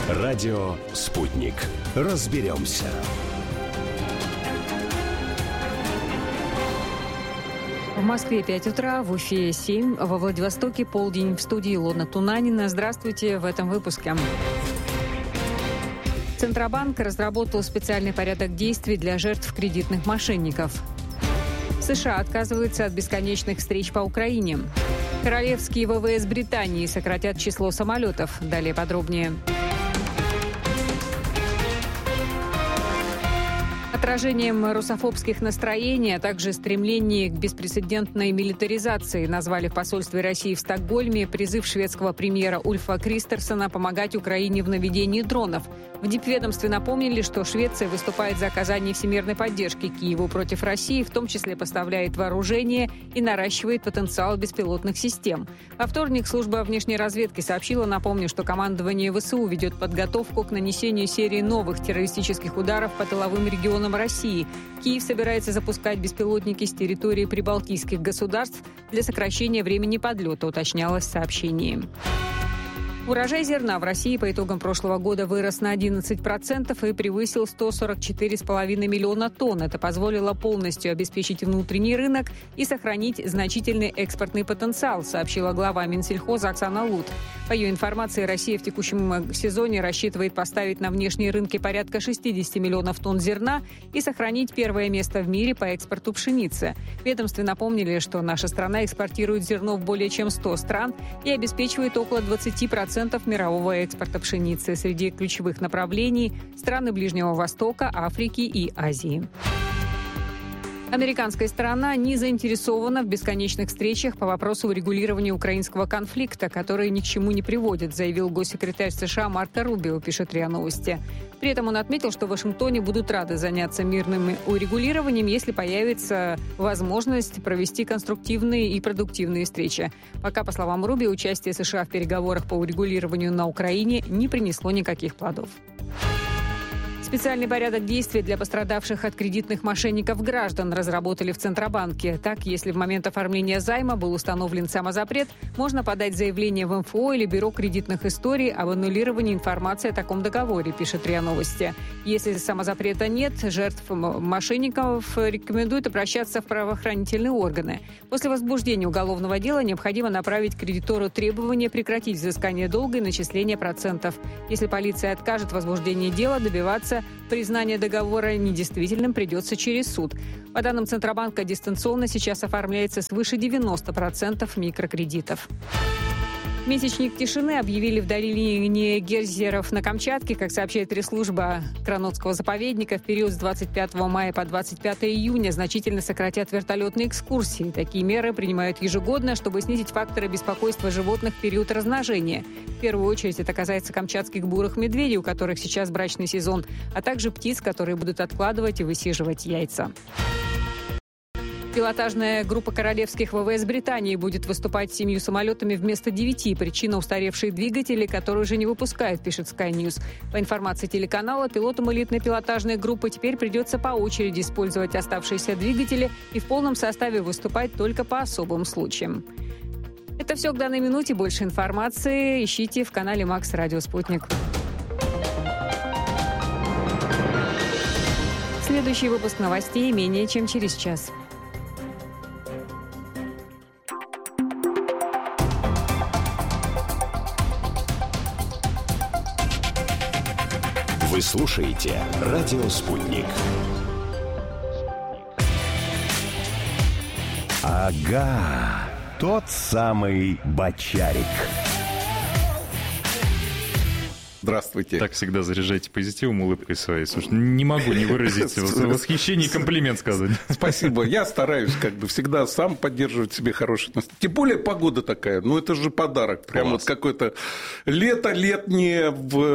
Радио «Спутник». Разберемся. В Москве 5 утра, в Уфе 7, во Владивостоке полдень. В студии Илона Тунанина. Здравствуйте в этом выпуске. Центробанк разработал специальный порядок действий для жертв кредитных мошенников. США отказывается от бесконечных встреч по Украине. Королевские ВВС Британии сократят число самолетов. Далее подробнее. Отражением русофобских настроений, а также стремлений к беспрецедентной милитаризации назвали в посольстве России в Стокгольме призыв шведского премьера Ульфа Кристерсона помогать Украине в наведении дронов. В дипведомстве напомнили, что Швеция выступает за оказание всемирной поддержки Киеву против России, в том числе поставляет вооружение и наращивает потенциал беспилотных систем. Во вторник служба внешней разведки сообщила, напомню, что командование ВСУ ведет подготовку к нанесению серии новых террористических ударов по тыловым регионам России. Киев собирается запускать беспилотники с территории прибалтийских государств для сокращения времени подлета, уточнялось в сообщении. Урожай зерна в России по итогам прошлого года вырос на 11% и превысил 144,5 миллиона тонн. Это позволило полностью обеспечить внутренний рынок и сохранить значительный экспортный потенциал, сообщила глава Минсельхоза Оксана Лут. По ее информации, Россия в текущем сезоне рассчитывает поставить на внешние рынки порядка 60 миллионов тонн зерна и сохранить первое место в мире по экспорту пшеницы. В ведомстве напомнили, что наша страна экспортирует зерно в более чем 100 стран и обеспечивает около 20% мирового экспорта пшеницы. Среди ключевых направлений – страны Ближнего Востока, Африки и Азии. Американская сторона не заинтересована в бесконечных встречах по вопросу урегулирования украинского конфликта, которые ни к чему не приводят, заявил госсекретарь США Марко Рубио, пишет РИА Новости. При этом он отметил, что в Вашингтоне будут рады заняться мирным урегулированием, если появится возможность провести конструктивные и продуктивные встречи. Пока, по словам Рубио, участие США в переговорах по урегулированию на Украине не принесло никаких плодов. Специальный порядок действий для пострадавших от кредитных мошенников граждан разработали в Центробанке. Так, если в момент оформления займа был установлен самозапрет, можно подать заявление в МФО или Бюро кредитных историй об аннулировании информации о таком договоре, пишет РИА Новости. Если самозапрета нет, жертв мошенников рекомендуют обращаться в правоохранительные органы. После возбуждения уголовного дела необходимо направить кредитору требование прекратить взыскание долга и начисление процентов. Если полиция откажет в возбуждении дела, добиваться признание договора недействительным придется через суд. По данным Центробанка, дистанционно сейчас оформляется свыше 90% микрокредитов. Месячник тишины объявили в долине Гейзеров на Камчатке. Как сообщает пресс-служба Кранотского заповедника, в период с 25 мая по 25 июня значительно сократят вертолетные экскурсии. Такие меры принимают ежегодно, чтобы снизить факторы беспокойства животных в период размножения. В первую очередь это касается камчатских бурых медведей, у которых сейчас брачный сезон, а также птиц, которые будут откладывать и высиживать яйца. Пилотажная группа королевских ВВС Британии будет выступать с 7 самолетами вместо 9. Причина – устаревшие двигатели, которые уже не выпускают, пишет Sky News. По информации телеканала, пилотам элитной пилотажной группы теперь придется по очереди использовать оставшиеся двигатели и в полном составе выступать только по особым случаям. Это все к данной минуте. Больше информации ищите в канале Макс Радио Спутник. Следующий выпуск новостей менее чем через час. Вы слушаете «Радио Спутник». Ага, тот самый Бочарик. Здравствуйте. Так всегда заряжайте позитивом, улыбкой своей. Слушай, не могу не выразить восхищение и комплимент сказать. Спасибо. Я стараюсь всегда сам поддерживать себе хорошее настроение. Тем более погода такая. Это же подарок. Прям вот какое-то лето летнее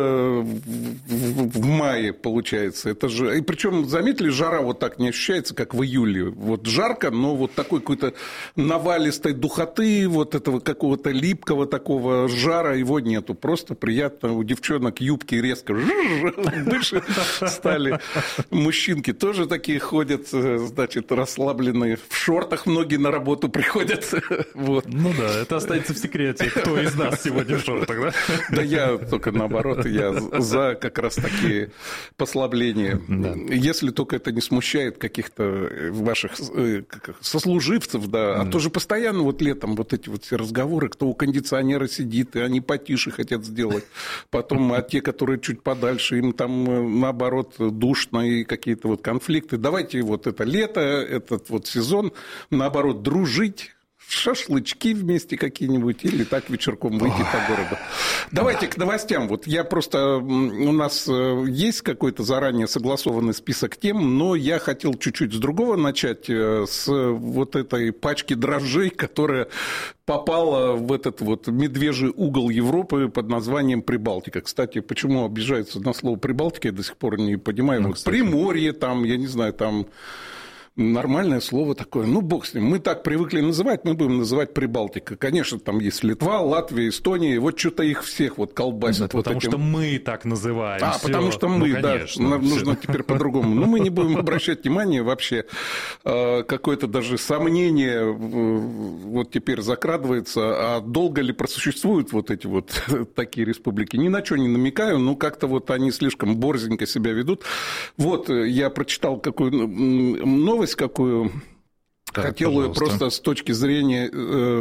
в мае получается. Это же... И причем, заметили, жара вот так не ощущается, как в июле. Вот жарко, но вот такой какой-то навалистой духоты, вот этого какого-то липкого такого жара его нету. Просто приятно у девчонок девчонок юбки резко выше стали. Мужчинки тоже такие ходят, значит, расслабленные. В шортах многие на работу приходят. Вот. Ну да, это останется в секрете. Кто из нас сегодня в шортах, да? Да я только наоборот, я за как раз такие послабления. Да. Если только это не смущает каких-то ваших сослуживцев, да. А то же постоянно вот летом вот эти вот все разговоры, кто у кондиционера сидит, и они потише хотят сделать. Потом, а те, которые чуть подальше, им там наоборот душно и какие-то вот конфликты. Давайте вот это лето, этот вот сезон, наоборот, дружить. Шашлычки вместе какие-нибудь или так вечерком выйти по городу. Давайте к новостям. Вот я просто... У нас есть какой-то заранее согласованный список тем, но я хотел чуть-чуть с другого начать, с вот этой пачки дрожжей, которая попала в этот вот медвежий угол Европы под названием Прибалтика. Кстати, почему обижаются на слово Прибалтика, я до сих пор не понимаю. Вот Приморье там, я не знаю, там... Нормальное слово такое. Ну, бог с ним. Мы так привыкли называть, мы будем называть Прибалтика. Конечно, там есть Литва, Латвия, Эстония. Вот что-то их всех вот колбасит. Да, вот потому этим. Что мы так называем. Потому что мы, ну, конечно, да. Нам нужно теперь по-другому. Но мы не будем обращать внимание вообще. Какое-то даже сомнение вот теперь закрадывается. А долго ли просуществуют вот эти вот такие республики? Ни на что не намекаю, но как-то вот они слишком борзенько себя ведут. Вот я прочитал какую новость, какую так, хотел ее просто с точки зрения,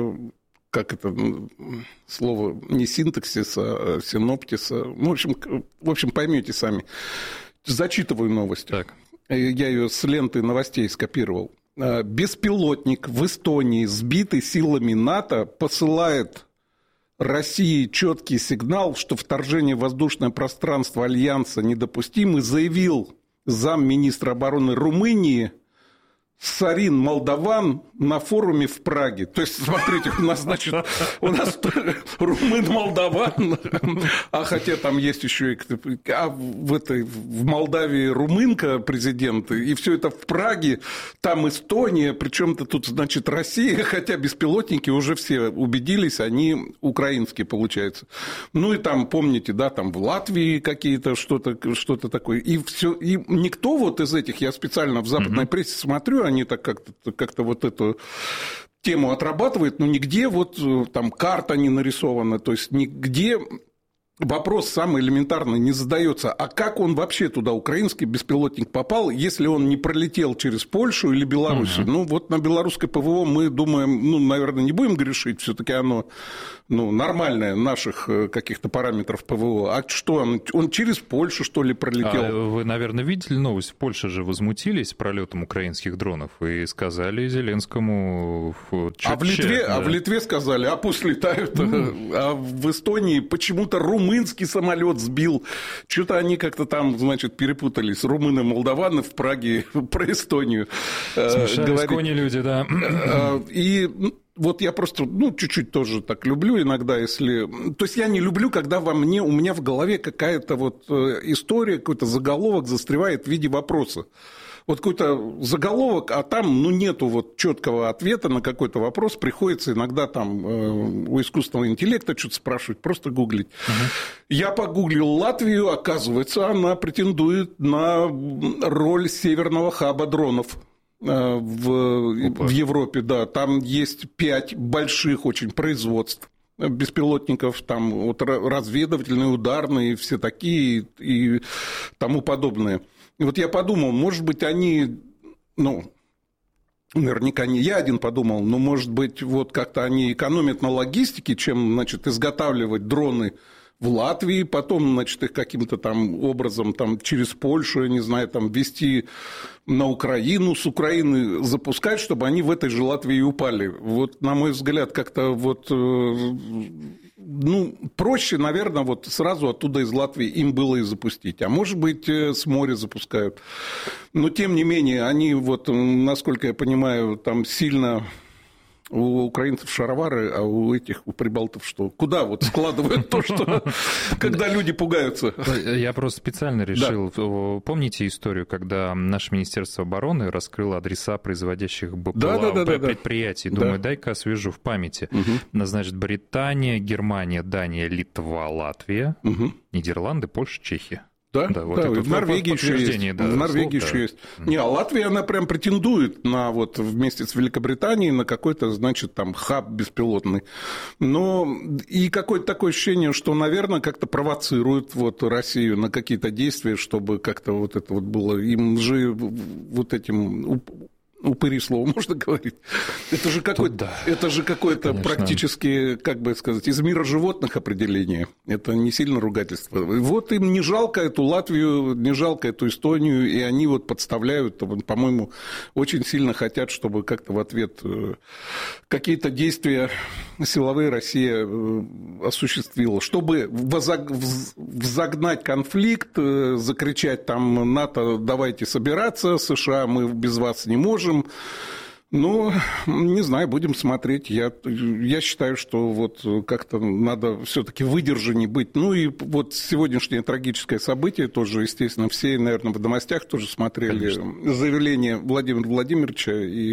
как это слово, не синтаксиса, а синоптиса. В общем, поймете сами. Зачитываю новость. Так. Я ее с ленты новостей скопировал. Беспилотник в Эстонии, сбитый силами НАТО, посылает России четкий сигнал, что вторжение в воздушное пространство Альянса недопустимо, заявил замминистра обороны Румынии Сарин Молдаван на форуме в Праге. То есть, смотрите, у нас румын Молдаван, а хотя там есть еще и в Молдавии румынка президент, и все это в Праге, там Эстония, причем-то тут, значит, Россия, хотя беспилотники уже все убедились, они украинские, получается. Ну и там, помните, да, там в Латвии какие-то что-то такое. И все, и никто вот из этих, я специально в западной прессе смотрю, они так как-то вот эту тему отрабатывают, но нигде вот там карта не нарисована, то есть нигде вопрос самый элементарный не задается, а как он вообще туда, украинский беспилотник, попал, если он не пролетел через Польшу или Белоруссию? Ну, вот на белорусское ПВО мы думаем, наверное, не будем грешить, все-таки оно нормальное, наших каких-то параметров ПВО. А что, он через Польшу, что ли, пролетел? Вы, наверное, видели новость? В Польше же возмутились пролетом украинских дронов и сказали Зеленскому... А в Литве сказали, а пусть летают. А в Эстонии почему-то румынский самолет сбил. Что-то они как-то там, значит, перепутались. Румыны, молдаваны в Праге про Эстонию. Смешались кони люди, да. И... Вот я просто, чуть-чуть тоже так люблю иногда, если... То есть я не люблю, когда у меня в голове какая-то вот история, какой-то заголовок застревает в виде вопроса. Вот какой-то заголовок, а там, нету вот четкого ответа на какой-то вопрос, приходится иногда там у искусственного интеллекта что-то спрашивать, просто гуглить. Я погуглил Латвию, оказывается, она претендует на роль северного хаба дронов. В Европе, да, там есть 5 больших очень производств беспилотников, там вот разведывательные, ударные, все такие и тому подобное. И вот я подумал, может быть, они, наверняка не я один подумал, но, может быть, вот как-то они экономят на логистике, чем, значит, изготавливать дроны в Латвии, потом, значит, их каким-то там образом там, через Польшу, я не знаю, там, везти на Украину, с Украины запускать, чтобы они в этой же Латвии упали. Вот, на мой взгляд, как-то вот, проще, наверное, вот сразу оттуда из Латвии им было и запустить. А может быть, с моря запускают. Но, тем не менее, они вот, насколько я понимаю, там сильно... У украинцев шаровары, а у прибалтов что? Куда вот складывают то, что... Когда люди пугаются? Я просто специально решил... Помните историю, когда наше Министерство обороны раскрыло адреса производящих БПЛА предприятий? Думаю, дай-ка освежу в памяти. Значит, Британия, Германия, Дания, Литва, Латвия, Нидерланды, Польша, Чехия. Да, вот да, в Норвегии еще есть. Да, в Норвегии еще есть. Не, а Латвия, она прям претендует на вот вместе с Великобританией на какой-то, значит, там хаб беспилотный. Но и какое-то такое ощущение, что, наверное, как-то провоцирует вот Россию на какие-то действия, чтобы как-то вот это вот было. Им же вот этим... Упыри слово можно говорить. Это же какое-то практически, как бы сказать, из мира животных определение. Это не сильно ругательство. Вот им не жалко эту Латвию, не жалко эту Эстонию, и они вот подставляют, по-моему, очень сильно хотят, чтобы как-то в ответ какие-то действия силовые Россия осуществила. Чтобы взогнать конфликт, закричать там НАТО, давайте собираться, США, мы без вас не можем. Ну, не знаю, будем смотреть. Я считаю, что вот как-то надо все-таки выдержаннее быть. Ну и вот сегодняшнее трагическое событие тоже, естественно, все, наверное, в новостях тоже смотрели. Конечно. Заявление Владимира Владимировича и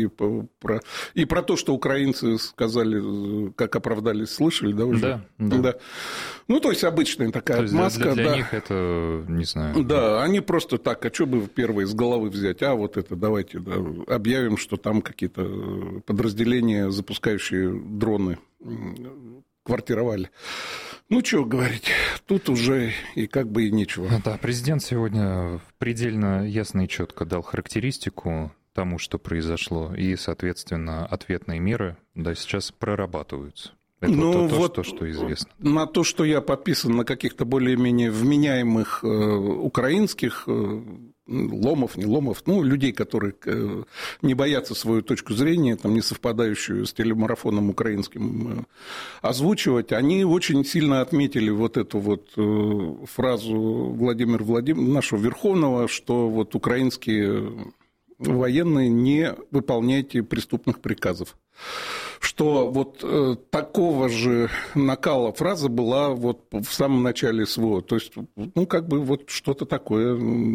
про то, что украинцы сказали, как оправдались, слышали, да, уже? Да. Ну, то есть обычная такая отмазка. Для них это, не знаю. Да, они просто так, а что бы первые из головы взять? А вот это давайте объявим, что там какие-то подразделения, запускающие дроны, квартировали. Ну, что говорить, тут уже и как бы и нечего. Да, президент сегодня предельно ясно и четко дал характеристику тому, что произошло, и, соответственно, ответные меры, да, сейчас прорабатываются. Это то, что известно. На то, что я подписан на каких-то более-менее вменяемых украинских ломов, не ломов, ну, людей, которые не боятся свою точку зрения, там, не совпадающую с телемарафоном украинским, озвучивать, они очень сильно отметили вот эту вот фразу Владимира Владимировича, нашего Верховного, что вот украинские военные не выполняйте преступных приказов. Что вот такого же накала фраза была вот в самом начале СВО. То есть, ну, как бы вот что-то такое,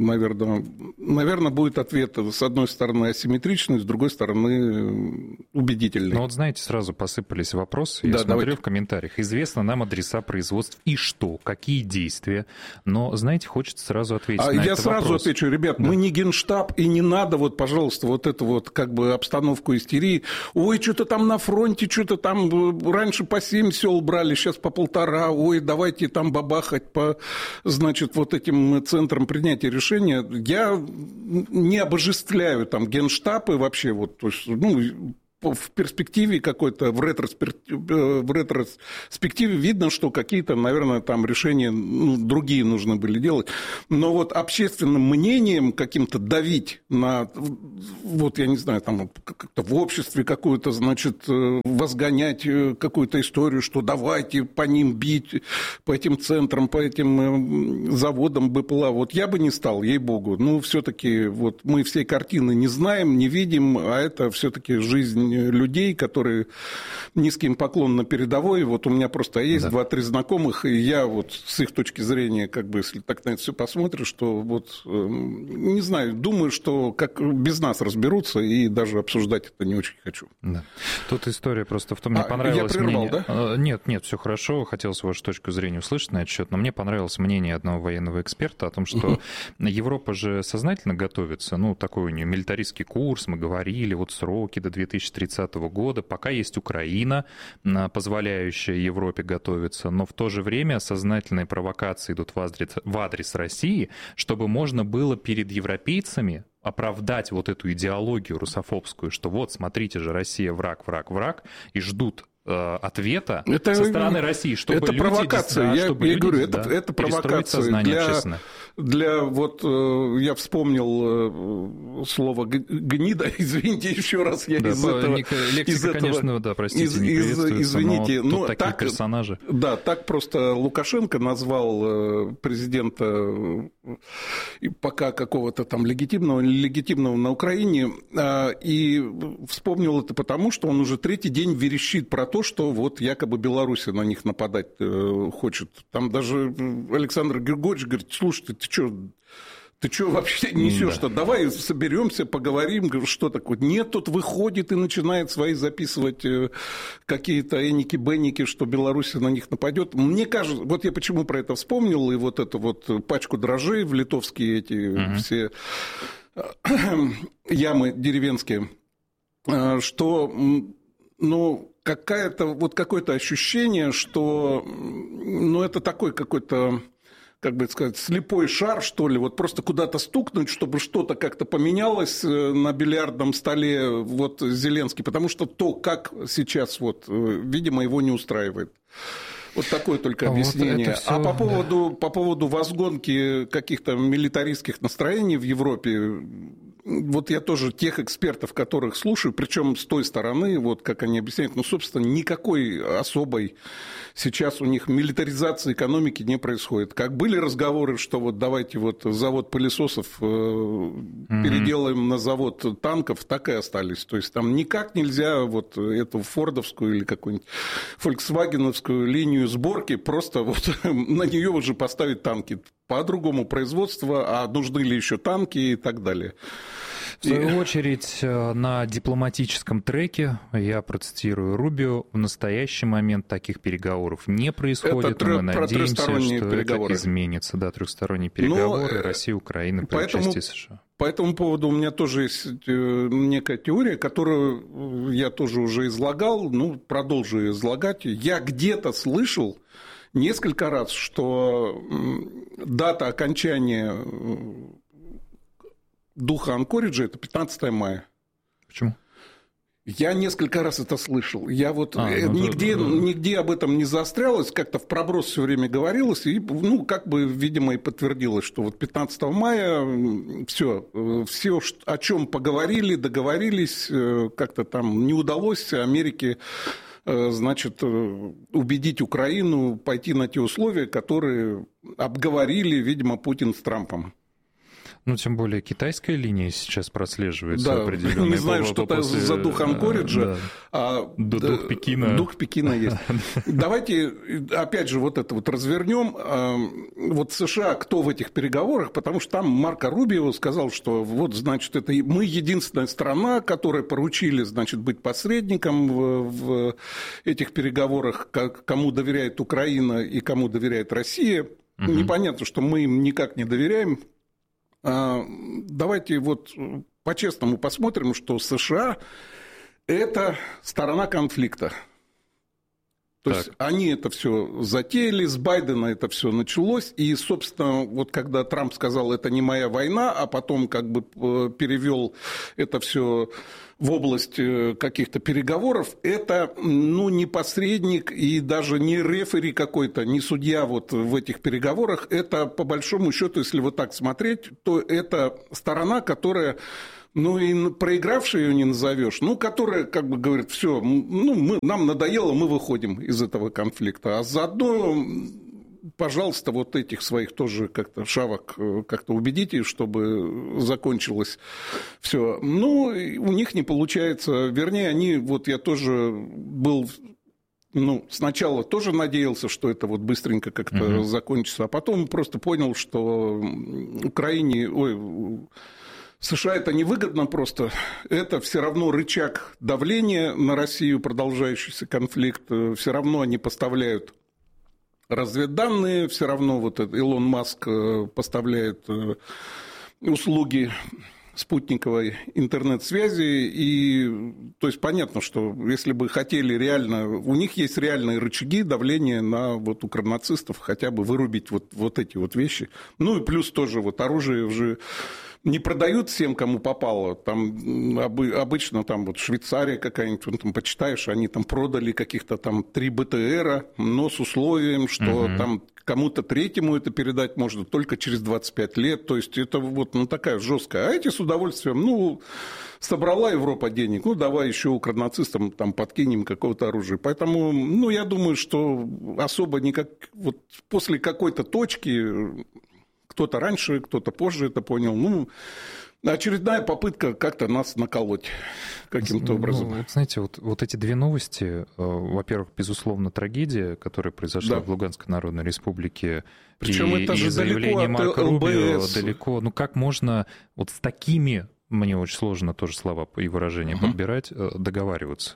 наверное, будет ответ, с одной стороны, асимметричный, с другой стороны, убедительный. Ну, вот знаете, сразу посыпались вопросы. Я смотрю в комментариях. Известно нам адреса производств и что, какие действия. Но, знаете, хочется сразу ответить на этот вопрос. Я сразу отвечу, ребят, мы не Генштаб, и не надо вот, пожалуйста, вот эту вот как бы обстановку истерии. Ой, что-то там на фронте, что-то там раньше по 7 сел брали, сейчас по 1,5. Ой, давайте там бабахать по, значит, вот этим центрам принятия решения. Я не обожествляю там Генштаб и вообще вот, то есть, ну, в перспективе какой-то, в ретроспективе видно, что какие-то, наверное, там решения другие нужно были делать. Но вот общественным мнением каким-то давить на, вот я не знаю, там как-то в обществе какую-то, значит, возгонять какую-то историю, что давайте по ним бить, по этим центрам, по этим заводам БПЛА. Вот я бы не стал, ей-богу. Ну, все-таки вот мы всей картины не знаем, не видим, а это все-таки жизнь людей, которые низким поклон на передовой. Вот у меня просто есть 2-3 знакомых, и я вот с их точки зрения, как бы, если так на это все посмотришь, что вот, не знаю, думаю, что как без нас разберутся, и даже обсуждать это не очень хочу. Да. Тут история просто в том, мне понравилось я прервал, мнение... да? Нет, все хорошо, хотелось вашу точку зрения услышать на этот счет, но мне понравилось мнение одного военного эксперта о том, что Европа же сознательно готовится, ну, такой у нее милитаристский курс, мы говорили, вот сроки до 2030 года, пока есть Украина, позволяющая Европе готовиться, но в то же время сознательные провокации идут в адрес России, чтобы можно было перед европейцами оправдать вот эту идеологию русофобскую, что вот, смотрите же, Россия враг, и ждут ответа со стороны России, чтобы это люди... провокация, я говорю, это провокация я вспомнил слово «гнида», извините, еще раз я лексика, конечно, да, простите, не приветствуется, извините, но тут такие персонажи. Да, так просто Лукашенко назвал президента пока какого-то там легитимного или нелегитимного на Украине, и вспомнил это потому, что он уже третий день верещит про то, что вот якобы Беларусь на них нападать хочет. Там даже Александр Григорьевич говорит: слушай, ты что вообще несешь-то? Да. Давай соберемся, поговорим, что такое. Нет, тут выходит и начинает свои записывать какие-то эники-бенники, что Беларусь на них нападет. Мне кажется, вот я почему про это вспомнил, и вот эту вот пачку дрожжей в литовские эти все ямы деревенские, что, какое-то ощущение, что, это такой какой-то, как бы сказать, слепой шар, что ли, вот просто куда-то стукнуть, чтобы что-то как-то поменялось на бильярдном столе вот Зеленский, потому что то, как сейчас, видимо, его не устраивает. Вот такое только объяснение. Всё, по поводу возгонки каких-то милитаристских настроений в Европе, вот я тоже тех экспертов, которых слушаю, причем с той стороны, вот как они объясняют, собственно, никакой особой сейчас у них милитаризации экономики не происходит. Как были разговоры, что давайте завод пылесосов переделаем на завод танков, так и остались. То есть там никак нельзя эту фордовскую или какую-нибудь фольксвагеновскую линию сборки просто на нее уже поставить танки. По другому производству, а нужны ли еще танки и так далее. В свою очередь, на дипломатическом треке, я процитирую Рубио, в настоящий момент таких переговоров не происходит, но мы надеемся, что это изменится. Да, трехсторонние переговоры России, Украины по части США. По этому поводу у меня тоже есть некая теория, которую я тоже уже излагал, продолжу излагать. Я где-то слышал несколько раз, что дата окончания духа Анкориджа – это 15 мая. Почему? Я несколько раз это слышал. Я нигде об этом не заострялось, как-то в проброс все время говорилось, и, видимо, и подтвердилось, что 15 мая все, о чем поговорили, договорились, как-то там не удалось Америке, значит, убедить Украину пойти на те условия, которые обговорили, видимо, Путин с Трампом. Тем более китайская линия сейчас прослеживается определенная. Не знаю, что это за дух Анкориджа. Дух Пекина. Дух Пекина есть. Давайте, опять же, это развернем. США кто в этих переговорах? Потому что там Марко Рубио сказал, что значит, это мы единственная страна, которой поручили, значит, быть посредником в этих переговорах, кому доверяет Украина и кому доверяет Россия. Непонятно, что мы им никак не доверяем. Давайте по-честному посмотрим, что США – это сторона конфликта. То есть они это все затеяли, с Байдена это все началось, и, собственно, когда Трамп сказал, это не моя война, а потом перевел это все в область каких-то переговоров, это не посредник и даже не рефери какой-то, не судья в этих переговорах, это по большому счету, если так смотреть, то это сторона, которая... и проигравшей ее не назовешь, которая говорит, все, нам надоело, мы выходим из этого конфликта. А заодно, пожалуйста, этих своих тоже как-то шавок как-то убедите, чтобы закончилось все. У них не получается. Вернее, они, я тоже был... сначала тоже надеялся, что это быстренько как-то закончится, а потом просто понял, что США это невыгодно просто, это все равно рычаг давления на Россию, продолжающийся конфликт, все равно они поставляют разведданные, все равно Илон Маск поставляет услуги спутниковой интернет-связи, и то есть понятно, что если бы хотели реально, у них есть реальные рычаги давления на укронацистов, хотя бы вырубить эти вещи. И плюс тоже оружие уже не продают всем, кому попало. Там обычно Швейцария какая-нибудь, там почитаешь, они там продали каких-то 3 БТРа, но с условием, что там кому-то третьему это передать можно только через 25 лет. То есть это вот такая жесткая. А эти с удовольствием, собрала Европа денег, давай еще укронацистам там подкинем какого-то оружия. Поэтому, я думаю, что особо никак... Вот после какой-то точки, кто-то раньше, кто-то позже это понял, очередная попытка как-то нас наколоть каким-то образом. Знаете, вот эти две новости, во-первых, безусловно, трагедия, которая произошла в Луганской Народной Республике, причем это же заявление далеко Марко от Рубио ЛБС. Далеко. Как можно вот с такими, мне очень сложно тоже слова и выражения подбирать, договариваться?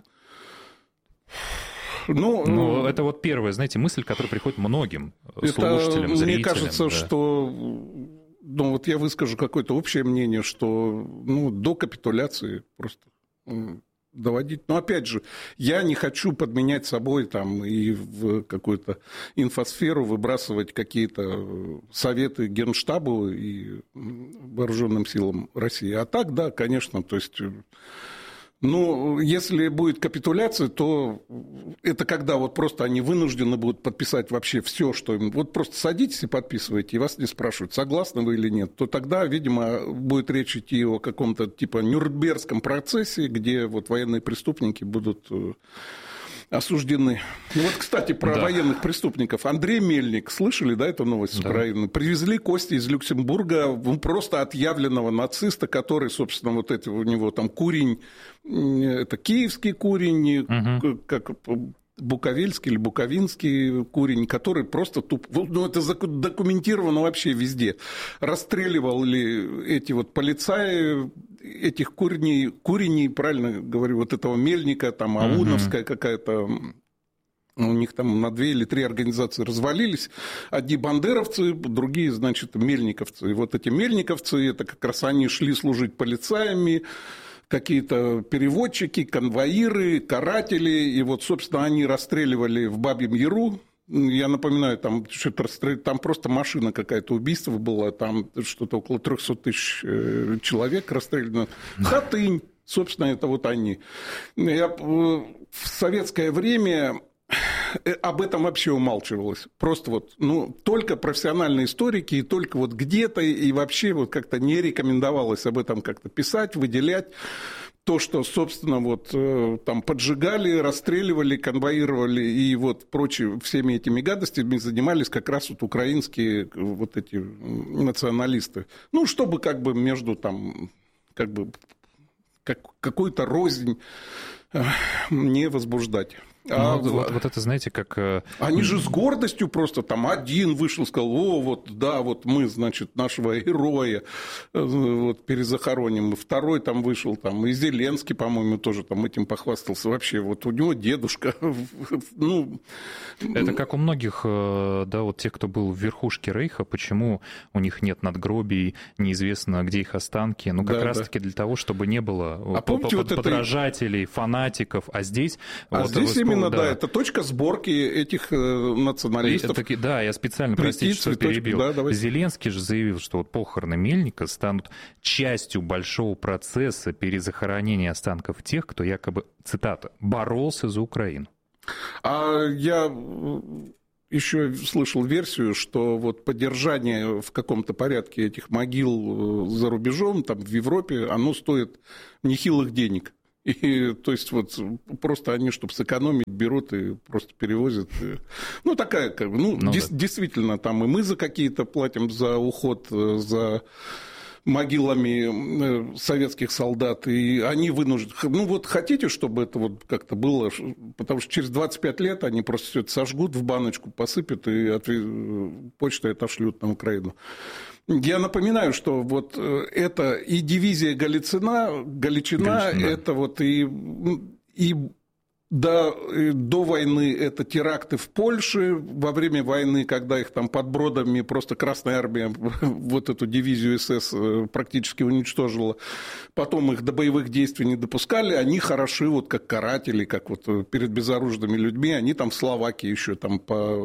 Это вот первая, знаете, мысль, которая приходит многим слушателям, зрителям. Мне кажется, что... я выскажу какое-то общее мнение, что до капитуляции просто доводить. Но опять же, я не хочу подменять собой там и в какую-то инфосферу выбрасывать какие-то советы Генштабу и вооруженным силам России. А так, да, конечно, то есть... если будет капитуляция, то это когда вот просто они вынуждены будут подписать вообще все, что им... Вот просто садитесь и подписывайте, и вас не спрашивают, согласны вы или нет. То тогда, видимо, будет речь идти о каком-то типа Нюрнбергском процессе, где вот военные преступники будут осуждены. Кстати, про военных преступников. Андрей Мельник, слышали, эту новость с Украины? Привезли кости из Люксембурга просто отъявленного нациста, который, собственно, у него там курень, это киевский курень, как буковельский или буковинский курень, который просто это задокументировано вообще везде. Расстреливали эти полицаи этих куреней, правильно говорю, этого Мельника, там Ауновская какая-то, у них там на 2 или 3 организации развалились. Одни бандеровцы, другие, значит, мельниковцы. И вот эти мельниковцы, это как раз они шли служить полицаями, какие-то переводчики, конвоиры, каратели. И собственно, они расстреливали в Бабьем Яру. Я напоминаю, там просто машина какая-то, убийство было, там что-то около 300 тысяч человек расстреляно. Хатынь, собственно, это они. В советское время об этом вообще умалчивалось. Просто только профессиональные историки, и только где-то, и вообще как-то не рекомендовалось об этом как-то писать, выделять. То, что, собственно, там поджигали, расстреливали, конвоировали и прочие всеми этими гадостями занимались как раз украинские эти националисты. Чтобы между там, какую-то рознь не возбуждать. Вот это, знаете, как... Они же с гордостью просто там один вышел, сказал, мы, значит, нашего героя перезахороним. Второй там вышел, и Зеленский, по-моему, тоже там этим похвастался. Вообще, у него дедушка. Это как у многих, тех, кто был в верхушке Рейха, почему у них нет надгробий, неизвестно, где их останки. Как раз-таки для того, чтобы не было подражателей, фанатиков. А здесь... это точка сборки этих националистов. Я специально, простите, что перебил. Зеленский же заявил, что похороны Мельника станут частью большого процесса перезахоронения останков тех, кто якобы, цитата, боролся за Украину. А я еще слышал версию, что поддержание в каком-то порядке этих могил за рубежом, там в Европе, оно стоит нехилых денег. И, то есть, просто они, чтобы сэкономить, берут и просто перевозят. Такая, действительно, там и мы за какие-то платим за уход, за могилами советских солдат, и они вынуждены... хотите, чтобы это как-то было, потому что через 25 лет они просто все это сожгут в баночку, посыпят, и почтой отошлют на Украину. Я напоминаю, что это и дивизия Галичина, это и до войны это теракты в Польше, во время войны, когда их там под Бродами просто Красная Армия эту дивизию СС практически уничтожила, потом их до боевых действий не допускали, они хороши как каратели, как перед безоружными людьми, они там в Словакии еще там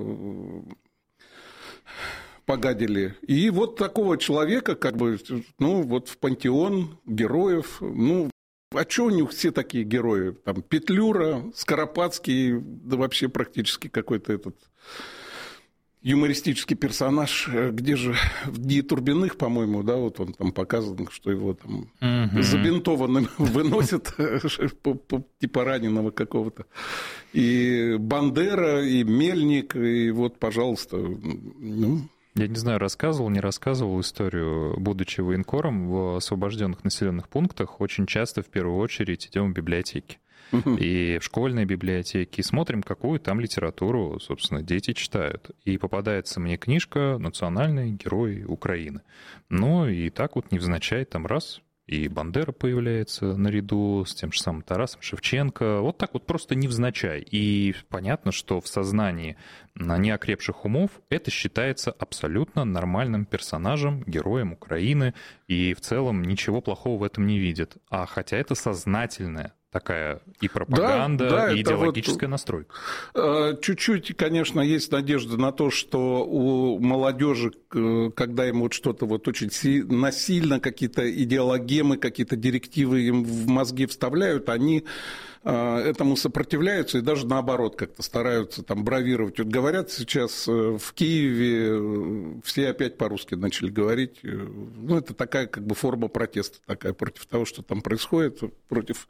погадили. И такого человека, в пантеон героев, а что у них все такие герои? Там Петлюра, Скоропадский, да вообще практически какой-то юмористический персонаж, где же в «Дни Турбиных», по-моему, да, вот он там показан, что его там забинтованным выносят, типа раненого какого-то. И Бандера, и Мельник, и вот, пожалуйста, ну... Я не знаю, рассказывал, не рассказывал историю, будучи военкором в освобожденных населенных пунктах, очень часто в первую очередь идем в библиотеки. И в школьной библиотеке, и смотрим, какую там литературу, собственно, дети читают. И попадается мне книжка «Национальный герой Украины». Ну, и так вот невзначай там раз, и Бандера появляется наряду с тем же самым Тарасом Шевченко. Вот так вот просто невзначай. И понятно, что в сознании неокрепших умов это считается абсолютно нормальным персонажем, героем Украины, и в целом ничего плохого в этом не видят. А хотя это сознательная такая и пропаганда, и идеологическая настройка. Чуть-чуть, конечно, есть надежда на то, что у молодежи, когда им вот что-то вот очень насильно, какие-то идеологемы, какие-то директивы им в мозги вставляют, они этому сопротивляются и даже наоборот как-то стараются там бравировать. Вот говорят сейчас в Киеве все опять по-русски начали говорить. Ну, это такая как бы форма протеста такая против того, что там происходит, против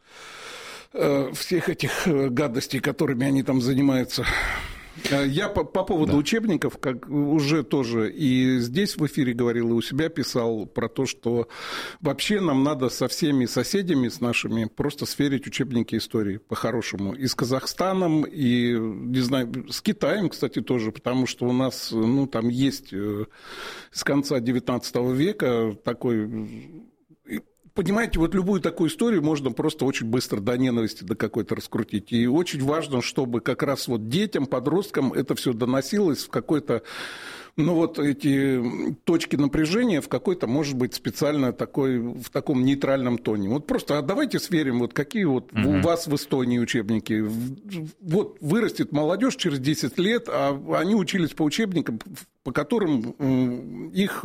всех этих гадостей, которыми они там занимаются. Я по поводу учебников, как уже тоже и здесь в эфире говорил, и у себя писал про то, что вообще нам надо со всеми соседями, с нашими, просто сверить учебники истории по-хорошему. И с Казахстаном, и, не знаю, с Китаем, кстати, тоже, потому что у нас, ну, там есть с конца XIX века такой... Понимаете, вот любую такую историю можно просто очень быстро до ненависти до какой-то раскрутить. И очень важно, чтобы как раз вот детям, подросткам это все доносилось в какой-то, ну вот эти точки напряжения в какой-то, может быть, специально такой, в таком нейтральном тоне. Вот просто давайте сверим, вот какие вот у вас в Эстонии учебники. Вот вырастет молодежь через 10 лет, а они учились по учебникам, по которым их...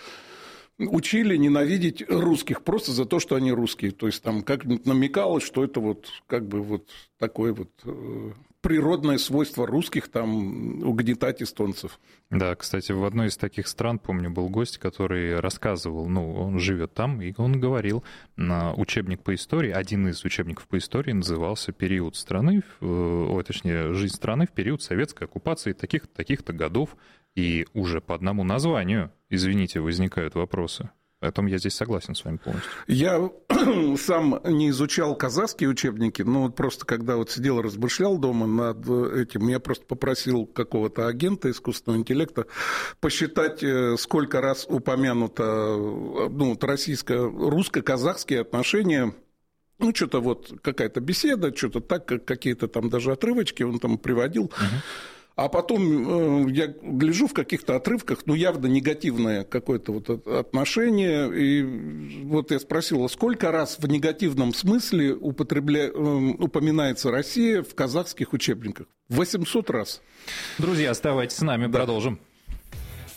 учили ненавидеть русских просто за то, что они русские. То есть там как-нибудь намекалось, что это вот как бы вот такое вот природное свойство русских там угнетать эстонцев. Да, кстати, в одной из таких стран, помню, был гость, который рассказывал, ну, он живет там, и он говорил, учебник по истории, один из учебников по истории назывался «Период страны», точнее, жизнь страны в период советской оккупации таких-то годов, и уже по одному названию, извините, возникают вопросы. Поэтому я здесь согласен с вами полностью. Я сам не изучал казахские учебники, но вот просто когда вот сидел, размышлял дома над этим, я просто попросил какого-то агента искусственного интеллекта посчитать, сколько раз упомянуто, ну, вот русско-казахские отношения. Ну, что-то вот какая-то беседа, что-то так, какие-то там даже отрывочки он там приводил. А потом я гляжу в каких-то отрывках, ну, явно негативное какое-то вот отношение. И вот я спросил, сколько раз в негативном смысле упоминается Россия в казахских учебниках? 800 раз. Друзья, оставайтесь с нами, продолжим.